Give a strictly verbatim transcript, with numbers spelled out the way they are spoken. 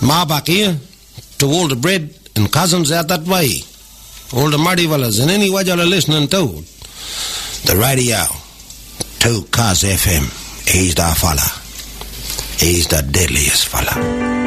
Ma back here, to all the bread and cousins out that way, all the muddy fellas and any way you're listening to the radio, two Cuz F M. He's the fella. He's the deadliest fella.